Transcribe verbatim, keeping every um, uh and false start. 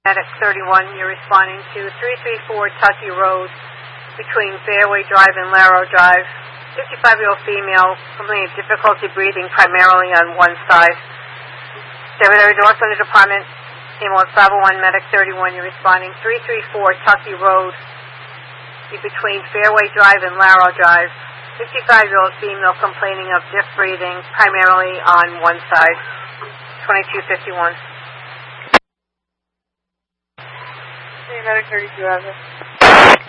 Medic thirty-one, you're responding to three three four Tucky Road between Fairway Drive and Larrow Drive. fifty-five-year-old female, complaining of difficulty breathing primarily on one side. Secretary North London Department, ambulance five oh one Medic thirty-one, you're responding three three four Tucky Road between Fairway Drive and Larrow Drive. fifty-five-year-old female complaining of diff breathing primarily on one side. twenty-two fifty-one. Medic thirty-two, have it.